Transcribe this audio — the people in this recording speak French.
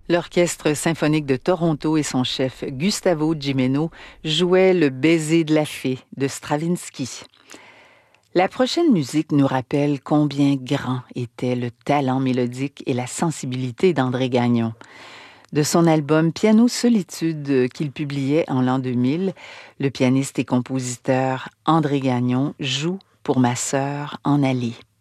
L'Orchestre symphonique de Toronto et son chef Gustavo Gimeno jouaient Le baiser de la fée de Stravinsky. La prochaine musique nous rappelle combien grand était le talent mélodique et la sensibilité d'André Gagnon. De son album Piano Solitude qu'il publiait en l'an 2000, le pianiste et compositeur André Gagnon joue pour ma sœur en allée.